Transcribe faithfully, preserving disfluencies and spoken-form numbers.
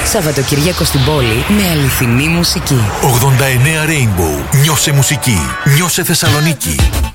Σαββατοκύριακο στην πόλη με αληθινή μουσική. ογδόντα εννέα Rainbow. Νιώσε μουσική. Νιώσε Θεσσαλονίκη.